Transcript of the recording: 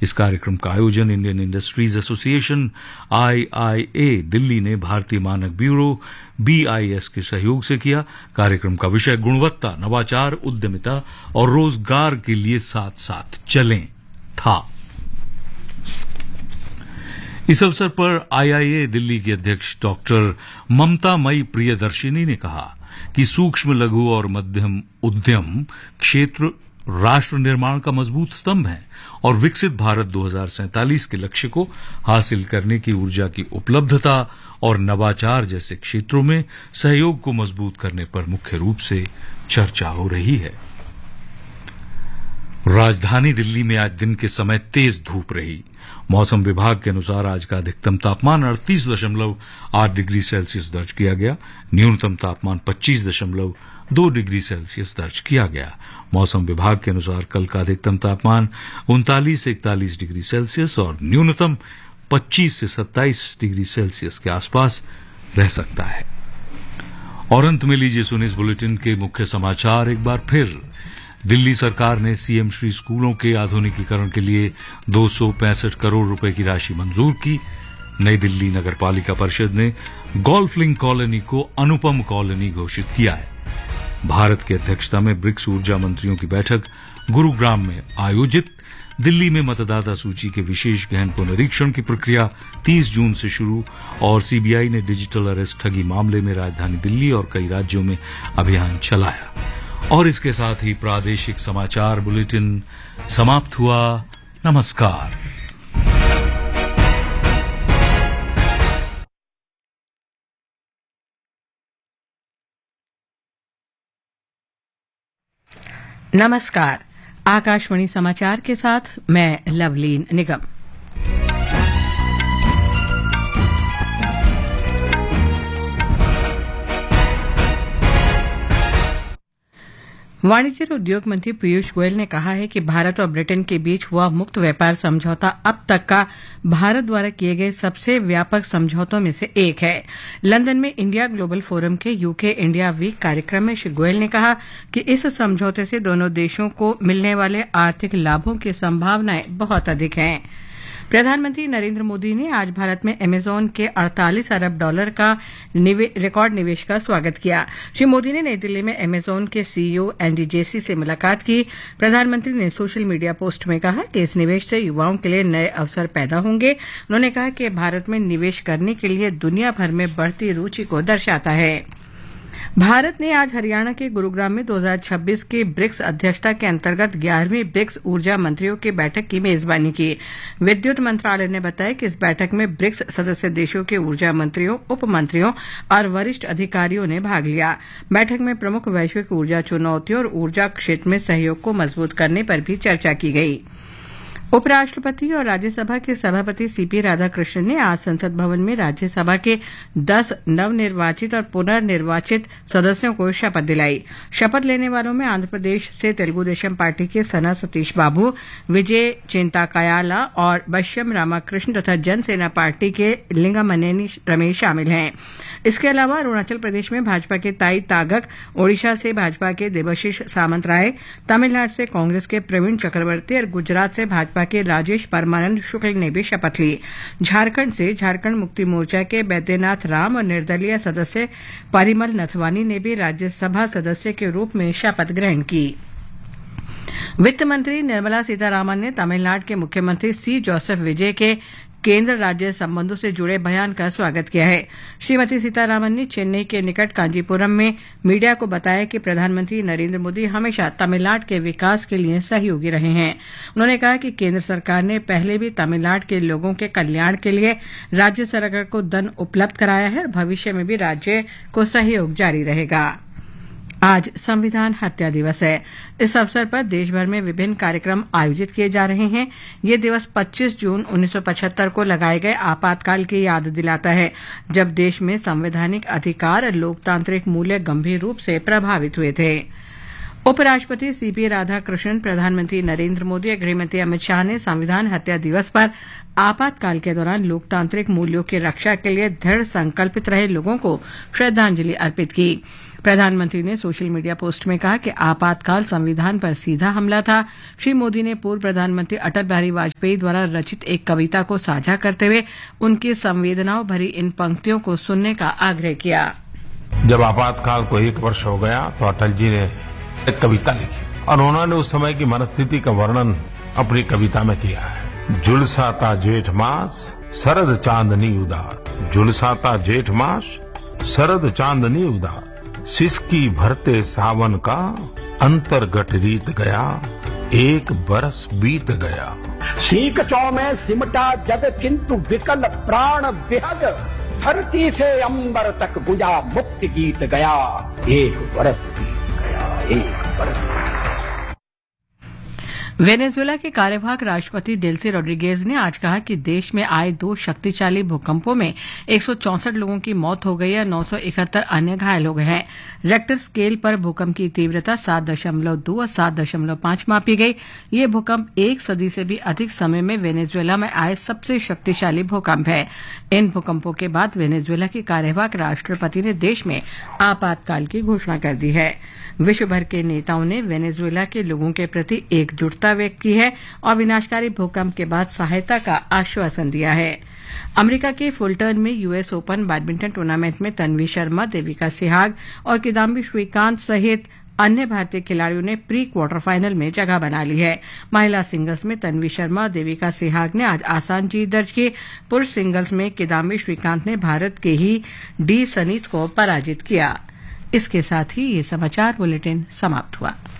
इस कार्यक्रम का आयोजन Indian industries association IIA Delhi ने भारतीय मानक ब्यूरो BIS के सहयोग से किया। कार्यक्रम का विषय गुणवत्ता, नवाचार, उद्यमिता और रोजगार के लिए साथ साथ चलें था। इस अवसर पर IIA दिल्ली की अध्यक्ष डॉक्टर ममता मई प्रियदर्शिनी ने कहा कि सूक्ष्म, लघु और मध्यम उद्यम क्षेत्र राष्ट्र निर्माण का मजबूत स्तंभ है और विकसित भारत 2047 के लक्ष्य को हासिल करने की ऊर्जा की उपलब्धता और नवाचार जैसे क्षेत्रों में सहयोग को मजबूत करने पर मुख्य रूप से चर्चा हो रही है। राजधानी दिल्ली में आज दिन के समय तेज धूप रही। मौसम विभाग के अनुसार आज का अधिकतम तापमान 38.8 डिग्री सेल्सियस दर्ज किया गया। न्यूनतम तापमान 25.2 डिग्री सेल्सियस दर्ज किया गया। मौसम विभाग के अनुसार कल का अधिकतम तापमान 39 से 41 डिग्री सेल्सियस और न्यूनतम 25 से 27 डिग्री सेल्सियस के आसपास रह सकता है। और अंत में लीजिए सुनिए इस बुलेटिन के मुख्य समाचार एक बार फिर। दिल्ली सरकार ने सीएम श्री स्कूलों के आधुनिकीकरण के लिए 265 करोड़ रुपए की राशि मंजूर की। नई दिल्ली नगर पालिका परिषद ने गोल्फ लिंक कॉलोनी को अनुपम कॉलोनी घोषित किया है। भारत की अध्यक्षता में ब्रिक्स ऊर्जा मंत्रियों की बैठक गुरुग्राम में आयोजित। दिल्ली में मतदाता सूची के विशेष गहन पुनरीक्षण की प्रक्रिया 30 जून से शुरू और सीबीआई ने डिजिटल अरेस्ट ठगी मामले में राजधानी दिल्ली और कई राज्यों में अभियान चलाया। और इसके साथ ही प्रादेशिक समाचार बुलेटिन समाप्त हुआ। नमस्कार। नमस्कार। आकाशवाणी समाचार के साथ मैं लवलीन निगम। वाणिज्य और उद्योग मंत्री पीयूष गोयल ने कहा है कि भारत और ब्रिटेन के बीच हुआ मुक्त व्यापार समझौता अब तक का भारत द्वारा किए गए सबसे व्यापक समझौतों में से एक है। लंदन में इंडिया ग्लोबल फोरम के यूके इंडिया वीक कार्यक्रम में श्री गोयल ने कहा कि इस समझौते से दोनों देशों को मिलने वाले आर्थिक लाभों की संभावनाएं बहुत अधिक हैं। प्रधानमंत्री नरेंद्र मोदी ने आज भारत में अमेजन के 48 अरब डॉलर का रिकॉर्ड निवेश का स्वागत किया। श्री मोदी ने नई दिल्ली में अमेजन के CEO एंडी जेसी से मुलाकात की। प्रधानमंत्री ने सोशल मीडिया पोस्ट में कहा कि इस निवेश से युवाओं के लिए नए अवसर पैदा होंगे। उन्होंने कहा कि भारत में निवेश करने के लिए दुनिया भर में बढ़ती रुचि को दर्शाता है। भारत ने आज हरियाणा के गुरुग्राम में 2026 की ब्रिक्स अध्यक्षता के अंतर्गत 11वीं ब्रिक्स ऊर्जा मंत्रियों की बैठक की मेजबानी की। विद्युत मंत्रालय ने बताया कि इस बैठक में ब्रिक्स सदस्य देशों के ऊर्जा मंत्रियों, उप मंत्रियों और वरिष्ठ अधिकारियों ने भाग लिया। बैठक में प्रमुख वैश्विक ऊर्जा चुनौतियों और ऊर्जा क्षेत्र में सहयोग को मजबूत करने पर भी चर्चा की गई। उपराष्ट्रपति और राज्यसभा के सभापति सीपी राधाकृष्णन ने आज संसद भवन में राज्यसभा के 10 नवनिर्वाचित और पुनर्निर्वाचित सदस्यों को शपथ दिलाई। शपथ लेने वालों में आंध्र प्रदेश से तेलुगु देशम पार्टी के सना सतीश बाबू, विजय चिंताकायाला और बश्यम रामाकृष्ण तथा जनसेना पार्टी के लिंगमनेनी रमेश शामिल हैं। इसके अलावा अरुणाचल प्रदेश में भाजपा के ताई तागक, ओडिशा से भाजपा के देबाशीष सामंत राय, तमिलनाडु से कांग्रेस के प्रवीण चक्रवर्ती और गुजरात से भाजपा के राजेश परमानंद शुक्ल ने भी शपथ ली। झारखंड से झारखंड मुक्ति मोर्चा के बैद्यनाथ राम और निर्दलीय सदस्य परिमल नथवानी ने भी राज्यसभा सदस्य के रूप में शपथ ग्रहण की। वित्त मंत्री निर्मला सीतारामन ने तमिलनाडु के मुख्यमंत्री सी जोसेफ विजय के केंद्र राज्य संबंधों से जुड़े बयान का स्वागत किया है। श्रीमती सीतारामन ने चेन्नई के निकट कांजीपुरम में मीडिया को बताया कि प्रधानमंत्री नरेंद्र मोदी हमेशा तमिलनाडु के विकास के लिए सहयोगी रहे हैं। उन्होंने कहा कि केंद्र सरकार ने पहले भी तमिलनाडु के लोगों के कल्याण के लिए राज्य सरकार को धन उपलब्ध कराया है और भविष्य में भी राज्य को सहयोग जारी रहेगा। आज संविधान हत्या दिवस है। इस अवसर पर देश भर में विभिन्न कार्यक्रम आयोजित किए जा रहे हैं। ये दिवस 25 जून 1975 को लगाए गए आपातकाल की याद दिलाता है, जब देश में संवैधानिक अधिकार और लोकतांत्रिक मूल्य गंभीर रूप से प्रभावित हुए थे। उपराष्ट्रपति सीपी राधाकृष्णन, प्रधानमंत्री नरेंद्र मोदी और गृहमंत्री अमित शाह ने संविधान हत्या दिवस पर आपातकाल के दौरान लोकतांत्रिक मूल्यों की रक्षा के लिए दृढ़ संकल्पित रहे लोगों को श्रद्धांजलि अर्पित की। प्रधानमंत्री ने सोशल मीडिया पोस्ट में कहा कि आपातकाल संविधान पर सीधा हमला था। श्री मोदी ने पूर्व प्रधानमंत्री अटल बिहारी वाजपेयी द्वारा रचित एक कविता को साझा करते हुए उनकी संवेदनाओं भरी इन पंक्तियों को सुनने का आग्रह किया। जब आपातकाल को 1 वर्ष हो गया तो अटल जी ने एक कविता लिखी थी और उन्होंने उस समय की मनस्थिति का वर्णन अपनी कविता में किया है। झुलसाता जेठ मास शरद चांदनी उदार, झुलसाता जेठ मास शरद चांदनी उदार, सिसकी भरते सावन का अंतर्गत रीत गया, 1 बरस बीत गया। सीक चौ में सिमटा जग किंतु विकल प्राण विहग, धरती से अंबर तक गुंजा मुक्ति गीत गया, 1 बरस बीत गया, 1 बरस। वेनेजुएला के कार्यवाहक राष्ट्रपति डेल्सी रोड्रिगेज ने आज कहा कि देश में आए 2 शक्तिशाली भूकंपों में 164 लोगों की मौत हो गई है, 971 अन्य घायल हो गए हैं। रेक्टर स्केल पर भूकंप की तीव्रता 7.2 और 7.5 मापी गई। ये भूकंप 1 सदी से भी अधिक समय में वेनेजुएला में आए सबसे शक्तिशाली भूकंप है। इन भूकंपों के बाद वेनेजुएला के कार्यवाहक राष्ट्रपति ने देश में आपातकाल की घोषणा कर दी है। विश्व भर के नेताओं ने वेनेजुएला के लोगों के प्रति एकजुटता व्यक्त की है और विनाशकारी भूकंप के बाद सहायता का आश्वासन दिया है। अमेरिका के फुलटर्न में यूएस ओपन बैडमिंटन टूर्नामेंट में तन्वी शर्मा, देविका सहवाग और किदाम्बी श्रीकांत सहित अन्य भारतीय खिलाड़ियों ने प्री क्वार्टर फाइनल में जगह बना ली है। महिला सिंगल्स में तन्वी शर्मा और देविका सहवाग ने आज आसान जीत दर्ज की। पुरुष सिंगल्स में किदाम्बी श्रीकांत ने भारत के ही डी सनीत को पराजित किया। इसके साथ ही ये समाचार बुलेटिन समाप्त हुआ।